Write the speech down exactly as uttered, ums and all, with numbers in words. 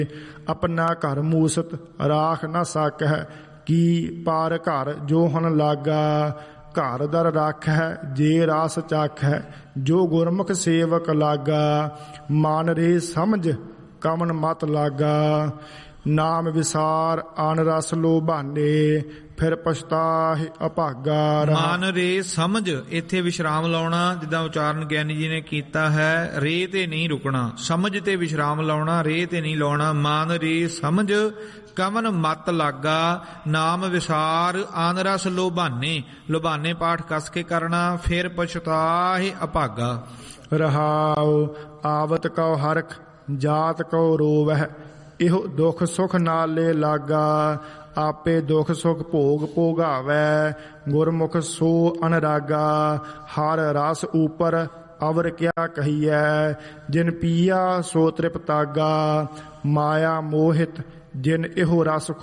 अपना घर मूसत राख न साकह की पार घर जो हन लागा। घर दर राख है जे रास चाख है जो गुरमुख सेवक लागा। मान रे समझ कमन मत लागा नाम विसार आन रस लोभाने फिर पछताहि अभागा। ਮਾਨ ਰੇ ਸਮਝ ਇੱਥੇ ਵਿਸ਼ਰਾਮ ਲਾਉਣਾ, ਜਿੱਦਾਂ ਉਚਾਰਨ ਗਿਆਨੀ ਜੀ ਨੇ ਕੀਤਾ ਹੈ। ਰੇ ਤੇ ਨਹੀਂ ਰੁਕਣਾ, ਸਮਝ ਤੇ ਵਿਸ਼ਰਾਮ ਲਾਉਣਾ, ਰੇ ਤੇ ਨਹੀਂ ਲਾਉਣਾ। ਮਾਨ ਰੇ ਸਮਝ ਕਮਨ ਮਤ ਲਾਗਾ ਨਾਮ ਵਿਸਾਰ ਆਨ ਰਸ ਲੋਭਾਨੇ। ਲੋਭਾਨੇ ਪਾਠ ਕਸ ਕੇ ਕਰਨਾ, ਫਿਰ ਪਛਤਾਹਿ ਅਭਾਗਾ। ਰਹਾਉ ਆਵਤ ਕਉ ਹਰਖ ਜਾਤ ਕਉ ਰੋਵਹਿ ਇਹੋ ਦੁਖ ਸੁਖ ਨਾਲੇ ਲਾਗਾ। ਆਪੇ ਦੁਖ ਸੁਖ ਭੋਗ ਭੋਗਾਵੈ ਗੁਰਮੁਖ ਸੋ ਅਨਰਾਗਾ। ਹਰ ਰਸ ਉਪਰ ਅਵਰ ਕਿਆ ਕਹੀਐ ਜਿਨ ਪੀਆ ਸੋ ਤ੍ਰਿਪਤਾਗਾ। ਮਾਇਆ ਮੋਹਿਤ ਜਿਨ ਇਹੋ ਰਸ